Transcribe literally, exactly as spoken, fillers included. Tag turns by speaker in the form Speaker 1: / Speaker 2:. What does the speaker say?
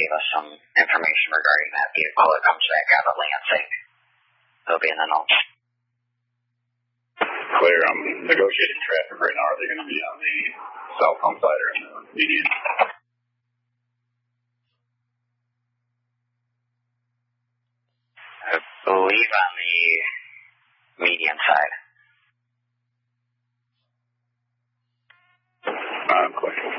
Speaker 1: gave us some information regarding that vehicle that comes back out of Lansing. They'll be in the notes.
Speaker 2: Clear. I'm negotiating traffic right now. Are they going to be on the southbound side or in the median?
Speaker 1: I believe on the median side.
Speaker 2: Uh, clear.